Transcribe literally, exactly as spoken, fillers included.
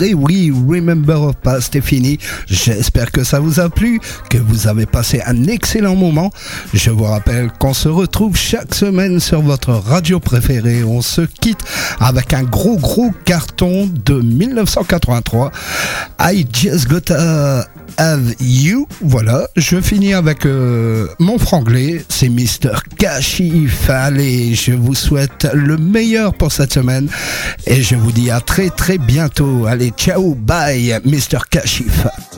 Et oui, Remember of Past est fini. J'espère que ça vous a plu, que vous avez passé un excellent moment. Je vous rappelle qu'on se retrouve chaque semaine sur votre radio préférée. On se quitte avec un gros gros carton de dix-neuf cent quatre-vingt-trois. I Just Gotta Have You. Voilà, je finis avec euh, mon franglais. C'est mister Kashif. Allez, je vous souhaite le meilleur pour cette semaine. Et je vous dis à très très bientôt. Allez, ciao, bye, mister Kashif.